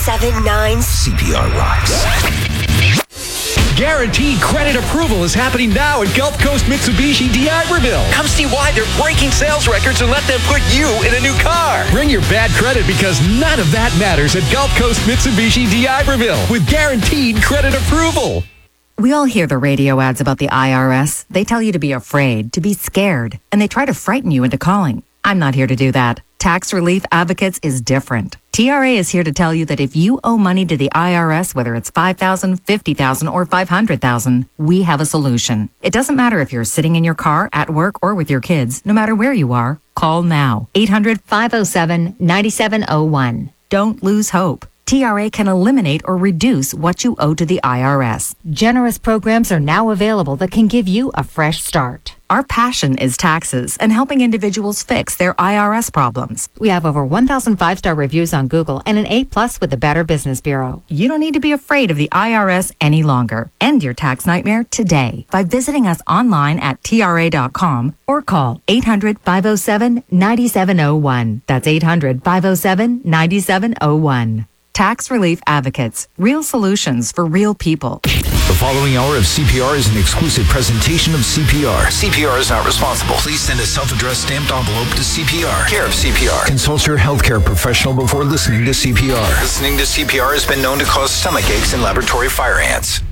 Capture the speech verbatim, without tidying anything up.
ninety-seven nine C P R rocks. Guaranteed credit approval is happening now at Gulf Coast Mitsubishi D'Iberville. Come see why they're breaking sales records and let them put you in a new car. Bring your bad credit because none of that matters at Gulf Coast Mitsubishi D'Iberville with guaranteed credit approval. We all hear the radio ads about the I R S. They tell you to be afraid, to be scared, and they try to frighten you into calling. I'm not here to do that. Tax Relief Advocates is different. T R A is here to tell you that if you owe money to the I R S, whether it's five thousand dollars, fifty thousand dollars, or five hundred thousand dollars, we have a solution. It doesn't matter if you're sitting in your car, at work, or with your kids. No matter where you are, call now. eight hundred, five oh seven, nine seven oh one. Don't lose hope. T R A can eliminate or reduce what you owe to the I R S. Generous programs are now available that can give you a fresh start. Our passion is taxes and helping individuals fix their I R S problems. We have over one thousand five-star reviews on Google and an A plus with the Better Business Bureau. You don't need to be afraid of the I R S any longer. End your tax nightmare today by visiting us online at T R A dot com or call eight hundred, five oh seven, nine seven oh one. That's eight hundred, five oh seven, nine seven oh one. Tax Relief Advocates. Real solutions for real people. The following hour of C P R is an exclusive presentation of C P R. C P R is not responsible. Please send a self-addressed stamped envelope to C P R. Care of C P R. Consult your healthcare professional before listening to C P R. Listening to C P R has been known to cause stomach aches and laboratory fire ants.